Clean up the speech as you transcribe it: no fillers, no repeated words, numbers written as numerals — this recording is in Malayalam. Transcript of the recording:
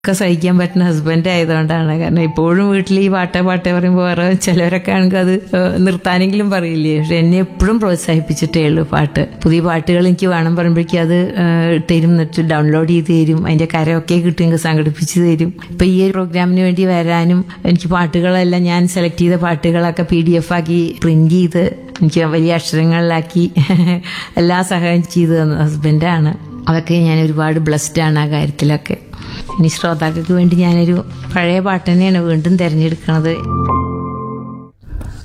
ഒക്കെ സഹിക്കാൻ പറ്റുന്ന ഹസ്ബൻഡ് ആയതുകൊണ്ടാണ്. കാരണം ഇപ്പോഴും വീട്ടിൽ ഈ പാട്ടേ പറയുമ്പോൾ വേറെ ചിലവരൊക്കെ ആണെങ്കിൽ അത് നിർത്താനെങ്കിലും പറയില്ലേ. പക്ഷെ എന്നെ എപ്പോഴും പ്രോത്സാഹിപ്പിച്ചിട്ടേ ഉള്ളൂ പാട്ട്. പുതിയ പാട്ടുകൾ എനിക്ക് വേണം പറയുമ്പോഴേക്കും അത് തരും, എന്നിട്ട് ഡൗൺലോഡ് ചെയ്ത് തരും. അതിന്റെ കരമൊക്കെ കിട്ടുമെങ്കിൽ സംഘടിപ്പിച്ച് തരും. ഇപ്പൊ ഈ ഒരു പ്രോഗ്രാമിന് വേണ്ടി വരാനും എനിക്ക് പാട്ടുകളെല്ലാം ഞാൻ സെലക്ട് ചെയ്ത പാട്ടുകളൊക്കെ PDF ആക്കി പ്രിന്റ് ചെയ്ത് എനിക്ക് വലിയ അക്ഷരങ്ങളിലാക്കി എല്ലാ സഹായം ചെയ്തു തന്ന ഹസ്ബൻഡാണ്. അതൊക്കെ ഞാൻ ഒരുപാട് ബ്ലെസ്ഡ് ആണ് ആ കാര്യത്തിലൊക്കെ. ഇനി ശ്രോതാക്കൾക്ക് വേണ്ടി ഞാനൊരു പഴയ പാട്ട് തന്നെയാണ് വീണ്ടും തിരഞ്ഞെടുക്കുന്നത്.